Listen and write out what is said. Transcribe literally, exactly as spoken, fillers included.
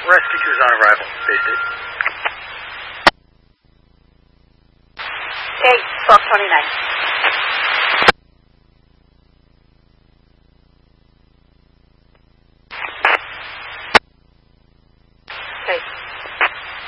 Rescue two is on arrival. Bay State. Okay, twelve twenty-nine.